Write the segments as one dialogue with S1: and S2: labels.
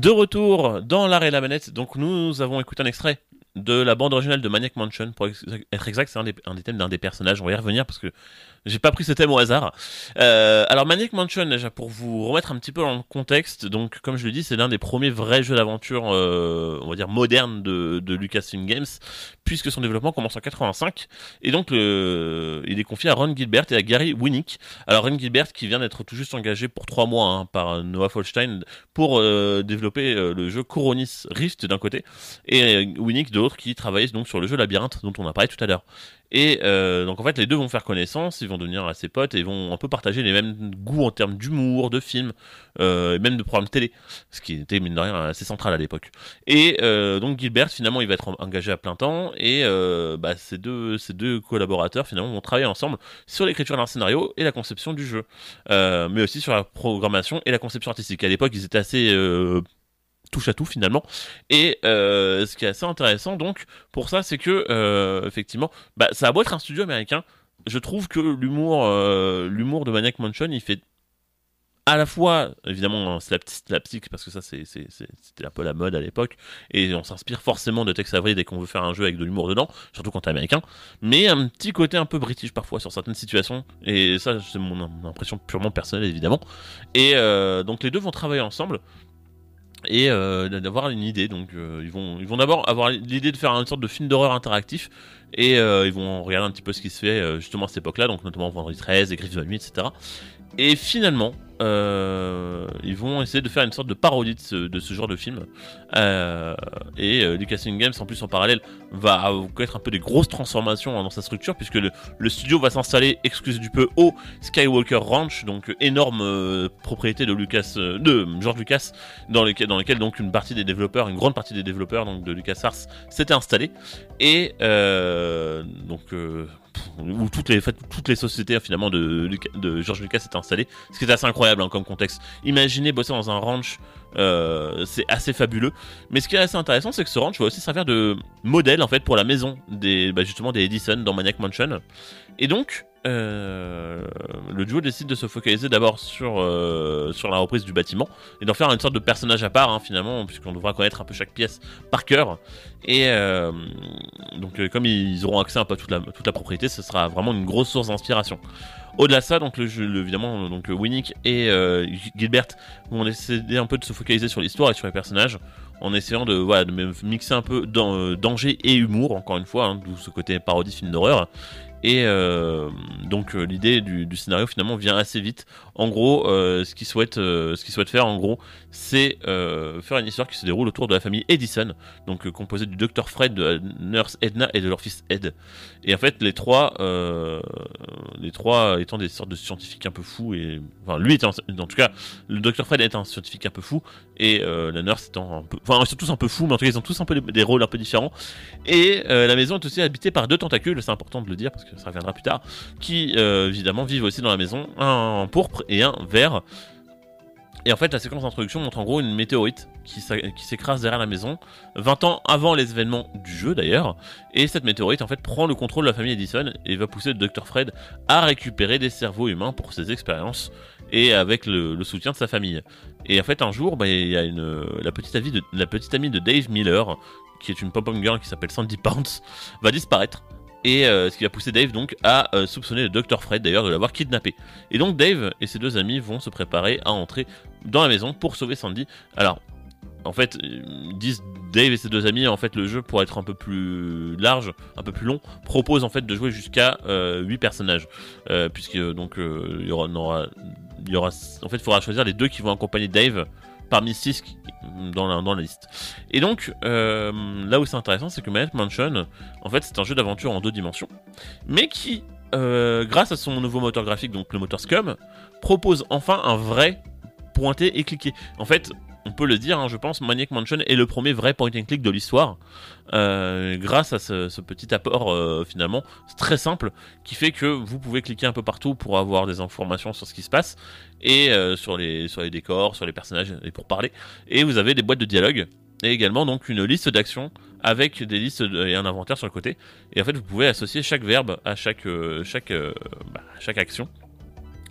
S1: De retour dans l'art et la manette, donc nous avons écouté un extrait de la bande originale de Maniac Mansion, pour être exact, c'est un des thèmes d'un des personnages, on va y revenir parce que j'ai pas pris ce thème au hasard. Alors Maniac Mansion, déjà pour vous remettre un petit peu dans le contexte, donc comme je l'ai dit, c'est l'un des premiers vrais jeux d'aventure, on va dire modernes de Lucasfilm Games, puisque son développement commence en 85, et donc il est confié à Ron Gilbert et à Gary Winnick. Alors Ron Gilbert qui vient d'être tout juste engagé pour 3 mois par Noah Falstein pour développer le jeu Coronis Rift d'un côté, et Winnick de l'autre qui travaillait donc sur le jeu Labyrinthe dont on a parlé tout à l'heure. Et donc en fait les deux vont faire connaissance, ils vont devenir assez potes et ils vont un peu partager les mêmes goûts en termes d'humour, de films, et même de programmes télé, ce qui était mine de rien assez central à l'époque. Et donc Gilbert finalement il va être engagé à plein temps et ces deux collaborateurs finalement vont travailler ensemble sur l'écriture d'un scénario et la conception du jeu, mais aussi sur la programmation et la conception artistique. À l'époque ils étaient assez touche à tout finalement, et ce qui est assez intéressant donc pour ça, c'est que effectivement ça a beau être un studio américain, je trouve que l'humour de Maniac Mansion il fait à la fois évidemment un slapstick parce que ça c'était un peu la mode à l'époque et on s'inspire forcément de Tex Avery dès qu'on veut faire un jeu avec de l'humour dedans, surtout quand t'es américain, mais un petit côté un peu british parfois sur certaines situations, et ça c'est mon impression purement personnelle évidemment. Et donc les deux vont travailler ensemble et d'avoir une idée. Donc ils vont d'abord avoir l'idée de faire une sorte de film d'horreur interactif, et ils vont regarder un petit peu ce qui se fait justement à cette époque-là, donc notamment Vendredi 13, Les Griffes de la Nuit, etc. Et finalement, ils vont essayer de faire une sorte de parodie de ce genre de film. Et Lucasfilm Games, en plus en parallèle, va connaître un peu des grosses transformations dans sa structure, puisque le studio va s'installer, excusez du peu, au Skywalker Ranch, donc énorme propriété de George Lucas, dans lequel donc une grande partie des développeurs donc de LucasArts s'étaient installés. Et où toutes les sociétés finalement de George Lucas s'étaient installées, ce qui est assez incroyable comme contexte. Imaginez bosser dans un ranch, c'est assez fabuleux. Mais ce qui est assez intéressant, c'est que ce ranch va aussi servir de modèle en fait pour la maison justement des Edison dans Maniac Mansion. Et donc le duo décide de se focaliser d'abord sur la reprise du bâtiment et d'en faire une sorte de personnage à part, finalement, puisqu'on devra connaître un peu chaque pièce par cœur. Et comme ils auront accès un peu à toute la propriété, ce sera vraiment une grosse source d'inspiration. Au-delà de ça, donc évidemment, donc Winnick et Gilbert vont essayer un peu de se focaliser sur l'histoire et sur les personnages, en essayant de mixer un peu danger et humour, encore une fois, d'où ce côté parodie film d'horreur. Et l'idée du scénario finalement vient assez vite. En gros, ce qu'ils souhaitent faire en gros, c'est faire une histoire qui se déroule autour de la famille Edison, donc composée du Dr Fred, de la nurse Edna et de leur fils Ed. Et en fait, les trois étant des sortes de scientifiques un peu fous, et enfin lui étant, en tout cas, le Dr Fred est un scientifique un peu fou, et la nurse étant ils sont tous un peu fous, mais en tout cas ils ont tous un peu des rôles un peu différents. Et la maison est aussi habitée par 2 tentacules, c'est important de le dire parce que ça reviendra plus tard, qui évidemment vivent aussi dans la maison, un en pourpre et un vert. Et en fait, la séquence d'introduction montre en gros une météorite qui s'écrase derrière la maison, 20 ans avant les événements du jeu d'ailleurs. Et cette météorite en fait prend le contrôle de la famille Edison et va pousser le Dr Fred à récupérer des cerveaux humains pour ses expériences, et avec le soutien de sa famille. Et en fait, un jour, il y a la petite amie de Dave Miller, qui est une pop-up girl qui s'appelle Sandy Pounce, va disparaître. Et ce qui va pousser Dave donc à soupçonner le Dr Fred d'ailleurs de l'avoir kidnappé. Et donc Dave et ses 2 amis vont se préparer à entrer dans la maison pour sauver Sandy. Alors en fait, ils disent Dave et ses 2 amis, en fait le jeu, pour être un peu plus large, un peu plus long, propose en fait de jouer jusqu'à 8 personnages, puisque donc il y aura en fait il faudra choisir les 2 qui vont accompagner Dave parmi 6 dans la liste. Et donc là où c'est intéressant, c'est que Maniac Mansion en fait c'est un jeu d'aventure en 2 dimensions, mais qui grâce à son nouveau moteur graphique, donc le moteur Scum, propose enfin un vrai pointer et cliquer. En fait, on peut le dire, je pense, Maniac Mansion est le premier vrai point and click de l'histoire, grâce à ce petit apport finalement très simple, qui fait que vous pouvez cliquer un peu partout pour avoir des informations sur ce qui se passe, et sur les décors, sur les personnages, et pour parler. Et vous avez des boîtes de dialogue, et également donc une liste d'actions avec des listes et un inventaire sur le côté. Et en fait, vous pouvez associer chaque verbe à chaque action.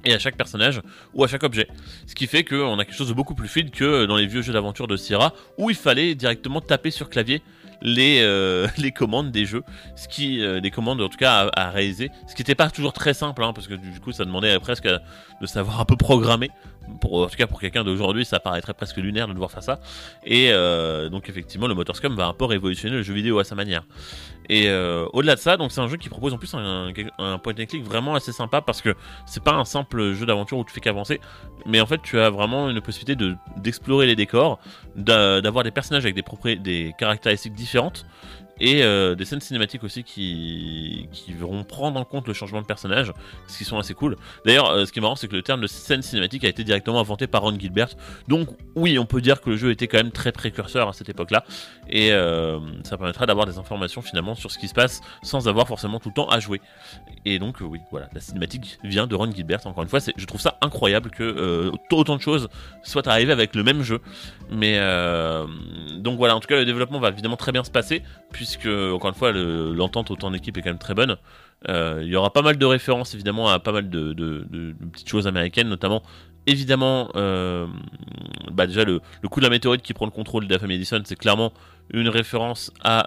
S1: et à chaque personnage ou à chaque objet. Ce qui fait qu'on a quelque chose de beaucoup plus fluide que dans les vieux jeux d'aventure de Sierra où il fallait directement taper sur clavier les commandes des jeux, les commandes en tout cas à réaliser, ce qui n'était pas toujours très simple, hein, parce que du coup ça demandait presque de savoir un peu programmer. En tout cas pour quelqu'un d'aujourd'hui ça paraîtrait presque lunaire de devoir faire ça, et donc effectivement le Motorscom va un peu révolutionner le jeu vidéo à sa manière. Et au-delà de ça, donc c'est un jeu qui propose en plus un point and click vraiment assez sympa, parce que c'est pas un simple jeu d'aventure où tu fais qu'avancer, mais en fait tu as vraiment une possibilité d'explorer les décors, d'avoir des personnages avec des caractéristiques différentes, et des scènes cinématiques aussi qui vont prendre en compte le changement de personnage, ce qui sont assez cool. D'ailleurs, ce qui est marrant, c'est que le terme de scène cinématique a été directement inventé par Ron Gilbert, donc oui, on peut dire que le jeu était quand même très précurseur à cette époque-là, et ça permettra d'avoir des informations finalement sur ce qui se passe sans avoir forcément tout le temps à jouer. Et donc oui, voilà, la cinématique vient de Ron Gilbert. Encore une fois, je trouve ça incroyable que autant de choses soient arrivées avec le même jeu. Mais donc voilà, en tout cas le développement va évidemment très bien se passer, puisque encore une fois l'entente au temps d'équipe est quand même très bonne. Il y aura pas mal de références évidemment à pas mal de petites choses américaines, notamment évidemment déjà le coup de la météorite qui prend le contrôle de la famille Edison, c'est clairement une référence à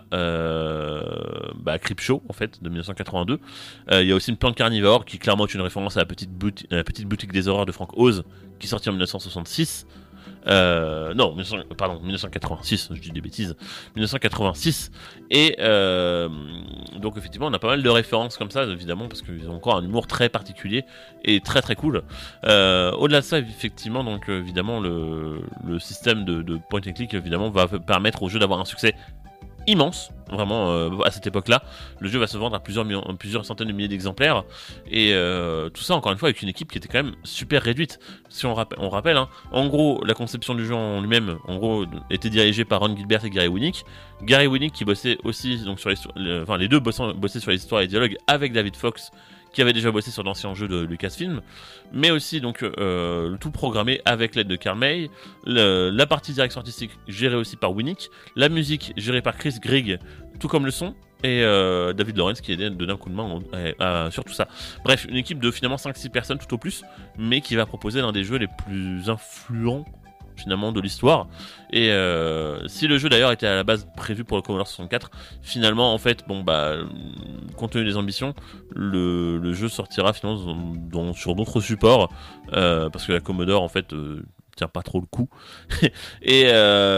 S1: Creepshow en fait de 1982. Il y a aussi une plante carnivore qui clairement est une référence à la petite boutique des horreurs de Frank Oz qui sortit en 1966. Non, 1986, je dis des bêtises, 1986, et donc effectivement on a pas mal de références comme ça, évidemment, parce qu'ils ont encore un humour très particulier et très cool. Au-delà de ça, effectivement, donc évidemment le système de point and click évidemment va permettre au jeu d'avoir un succès immense, vraiment à cette époque-là. Le jeu va se vendre à plusieurs centaines de milliers d'exemplaires, et tout ça encore une fois avec une équipe qui était quand même super réduite. Si on rappelle, hein, en gros la conception du jeu en lui-même, en gros, était dirigée par Ron Gilbert et Gary Winnick. Gary Winnick qui bossait aussi donc sur les deux bossaient sur l'histoire et les dialogues avec David Fox, qui avait déjà bossé sur l'ancien jeu de Lucasfilm, mais aussi donc le tout programmé avec l'aide de Karl May, la partie direction artistique gérée aussi par Winnick, la musique gérée par Chris Grigg, tout comme le son, et David Lawrence qui a donné un coup de main sur tout ça. Bref, une équipe de finalement 5-6 personnes tout au plus, mais qui va proposer l'un des jeux les plus influents finalement de l'histoire. Et si le jeu d'ailleurs était à la base prévu pour le Commodore 64, finalement en fait compte tenu des ambitions, le jeu sortira finalement sur d'autres supports, parce que la Commodore en fait tient pas trop le coup. et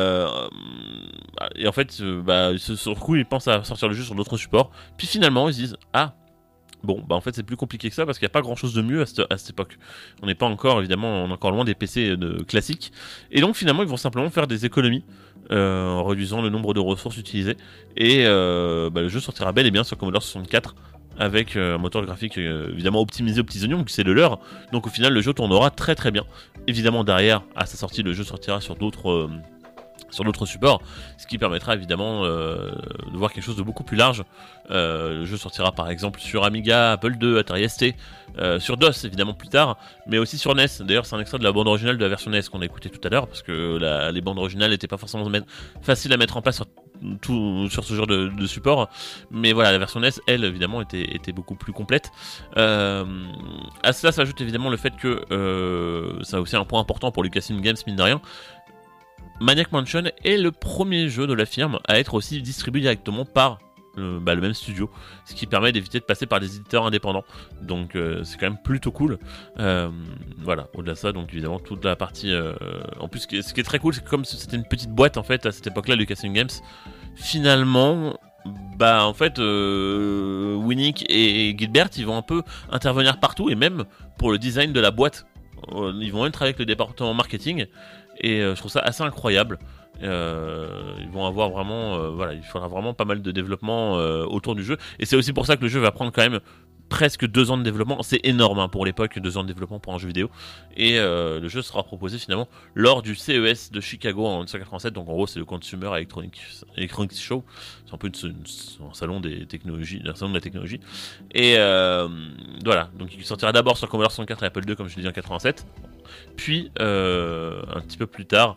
S1: en fait sur le coup ils pensent à sortir le jeu sur d'autres supports, puis finalement ils se disent bon, en fait, c'est plus compliqué que ça, parce qu'il n'y a pas grand chose de mieux à cette époque. On n'est pas encore, évidemment, on est encore loin des PC classiques. Et donc, finalement, ils vont simplement faire des économies en réduisant le nombre de ressources utilisées. Et le jeu sortira bel et bien sur Commodore 64 avec un moteur graphique évidemment optimisé aux petits oignons, qui c'est le leur. Donc, au final, le jeu tournera très bien. Évidemment, derrière, à sa sortie, le jeu sortira sur d'autres supports, ce qui permettra évidemment de voir quelque chose de beaucoup plus large. Le jeu sortira par exemple sur Amiga, Apple II, Atari ST, sur DOS évidemment plus tard, mais aussi sur NES. D'ailleurs c'est un extrait de la bande originale de la version NES qu'on a écouté tout à l'heure, parce que les bandes originales n'étaient pas forcément faciles à mettre en place sur ce genre de support, mais voilà, la version NES elle évidemment était beaucoup plus complète. À cela s'ajoute évidemment le fait que ça a aussi un point important pour Lucasfilm Games, mine de rien. Maniac Mansion est le premier jeu de la firme à être aussi distribué directement par le même studio, ce qui permet d'éviter de passer par des éditeurs indépendants. Donc c'est quand même plutôt cool. Voilà, au-delà de ça, donc évidemment toute la partie en plus ce qui est très cool, c'est que comme c'était une petite boîte en fait à cette époque-là, Lucasfilm Games, finalement en fait Winnick et Gilbert ils vont un peu intervenir partout, et même pour le design de la boîte ils vont même travailler avec le département marketing. Et je trouve ça assez incroyable. Ils vont avoir vraiment, il faudra vraiment pas mal de développement autour du jeu. Et c'est aussi pour ça que le jeu va prendre quand même presque 2 ans de développement. C'est énorme pour l'époque, 2 ans de développement pour un jeu vidéo. Et le jeu sera proposé finalement lors du CES de Chicago en 1987. Donc en gros, c'est le Consumer Electronics Show. C'est un peu un salon des technologies, un salon de la technologie. Et voilà, donc il sortira d'abord sur Commodore 64 et Apple II, comme je l'ai dit, en 87. Puis un petit peu plus tard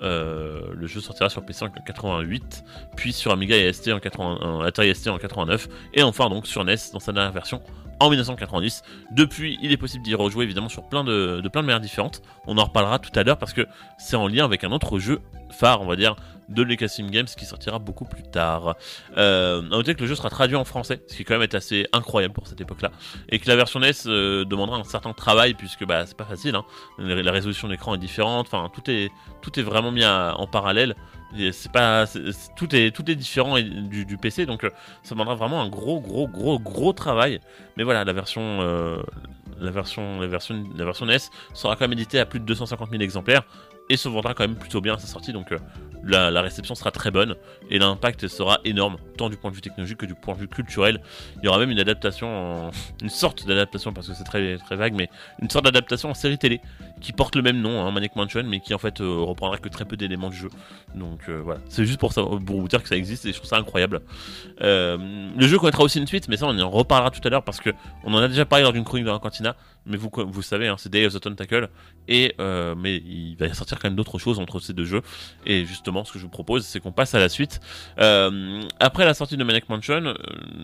S1: Le jeu sortira sur PC en 88, puis sur Amiga et ST Atari ST en 89, et enfin donc sur NES dans sa dernière version en 1990. Depuis, il est possible d'y rejouer évidemment sur plein de manières différentes. On en reparlera tout à l'heure parce que c'est en lien avec un autre jeu phare, on va dire, de Lucasfilm Games qui sortira beaucoup plus tard. À noter que le jeu sera traduit en français, ce qui quand même est assez incroyable pour cette époque-là, et que la version NES demandera un certain travail puisque bah c'est pas facile, hein. La résolution d'écran est différente, enfin tout est vraiment mis en parallèle. Tout est différent du PC, donc ça demandera vraiment un gros travail. Mais voilà, la version NES sera quand même éditée à plus de 250 000 exemplaires et se vendra quand même plutôt bien à sa sortie, donc la réception sera très bonne et l'impact sera énorme, tant du point de vue technologique que du point de vue culturel. Il y aura même une sorte d'adaptation, parce que c'est très, très vague, mais une sorte d'adaptation en série télé qui porte le même nom, hein, Maniac Mansion, mais qui en fait reprendra que très peu d'éléments du jeu. Donc voilà, c'est juste pour vous dire que ça existe et je trouve ça incroyable. Le jeu connaîtra aussi une suite, mais ça on en reparlera tout à l'heure parce que on en a déjà parlé lors d'une chronique dans la cantina, mais vous savez, hein, c'est Day of the Tentacle, mais il va y sortir quand même d'autres choses entre ces deux jeux, et justement ce que je vous propose c'est qu'on passe à la suite. Après la sortie de Maniac Mansion,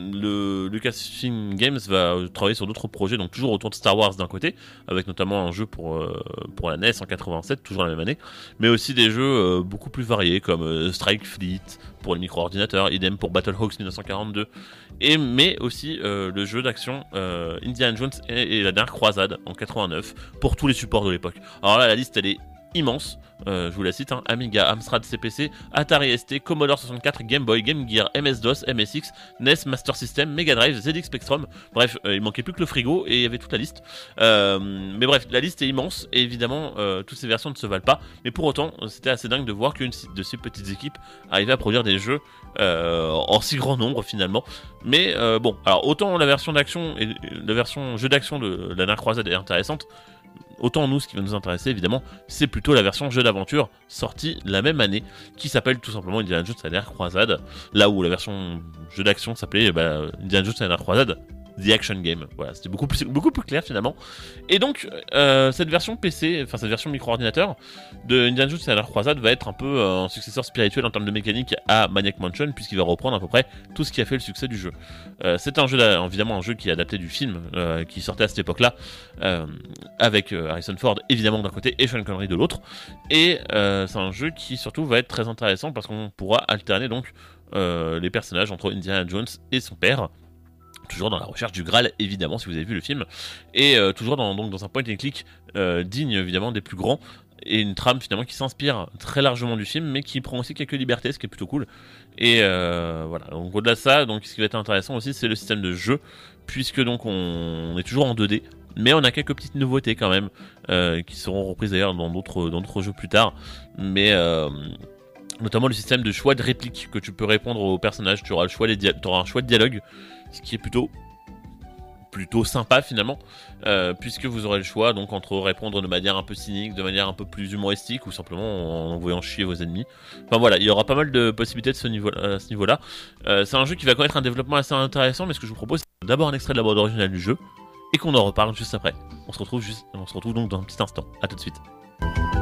S1: le Lucasfilm Games va travailler sur d'autres projets, donc toujours autour de Star Wars d'un côté, avec notamment un jeu pour la NES en 87, toujours la même année, mais aussi des jeux beaucoup plus variés comme Strike Fleet pour les micro-ordinateurs, idem pour Battlehawks 1942, mais aussi le jeu d'action Indiana Jones et la dernière croisade en 89 pour tous les supports de l'époque. Alors là, la liste elle est immense, je vous la cite, hein. Amiga, Amstrad CPC, Atari ST, Commodore 64, Game Boy, Game Gear, MS-DOS, MSX, NES, Master System, Mega Drive, ZX Spectrum, bref, il manquait plus que le frigo et il y avait toute la liste. Mais bref, la liste est immense et évidemment toutes ces versions ne se valent pas, mais pour autant c'était assez dingue de voir qu'une de ces petites équipes arrivait à produire des jeux en si grand nombre finalement. Mais bon, alors autant la version d'action et la version jeu d'action de la dernière croisade est intéressante, autant nous, ce qui va nous intéresser évidemment, c'est plutôt la version jeu d'aventure sortie la même année, qui s'appelle tout simplement Indiana Jones et la dernière croisade, là où la version jeu d'action s'appelait Indiana Jones et la dernière croisade The Action Game. Voilà, c'était beaucoup plus clair finalement. Et donc cette version PC, enfin cette version micro-ordinateur de Indiana Jones et la dernière croisade va être un peu un successeur spirituel en termes de mécanique à Maniac Mansion, puisqu'il va reprendre à peu près tout ce qui a fait le succès du jeu. C'est un jeu, évidemment un jeu qui est adapté du film qui sortait à cette époque-là, avec Harrison Ford évidemment d'un côté et Sean Connery de l'autre. Et c'est un jeu qui surtout va être très intéressant parce qu'on pourra alterner donc les personnages entre Indiana Jones et son père, toujours dans la recherche du Graal évidemment si vous avez vu le film, et toujours dans un point and click digne évidemment des plus grands, et une trame finalement qui s'inspire très largement du film mais qui prend aussi quelques libertés, ce qui est plutôt cool. Et voilà, donc au-delà de ça, donc ce qui va être intéressant aussi c'est le système de jeu, puisque donc on est toujours en 2D, mais on a quelques petites nouveautés quand même qui seront reprises d'ailleurs dans d'autres jeux plus tard, mais notamment le système de choix de répliques que tu peux répondre aux personnages. Tu auras un choix de dialogue, ce qui est plutôt sympa finalement, puisque vous aurez le choix donc entre répondre de manière un peu cynique, de manière un peu plus humoristique, ou simplement en envoyant chier vos ennemis. Enfin voilà, il y aura pas mal de possibilités de ce niveau-là. C'est un jeu qui va connaître un développement assez intéressant, mais ce que je vous propose, c'est d'abord un extrait de la bande originale du jeu, et qu'on en reparle juste après. On se retrouve donc dans un petit instant. À tout de suite.